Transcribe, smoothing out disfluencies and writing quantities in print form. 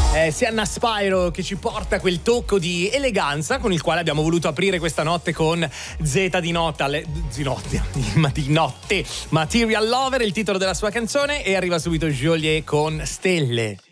Sienna Spyro che ci porta quel tocco di eleganza con il quale abbiamo voluto aprire questa notte con Z di notte, di notte. Material Lover è il titolo della sua canzone e arriva subito Joliet con Stelle.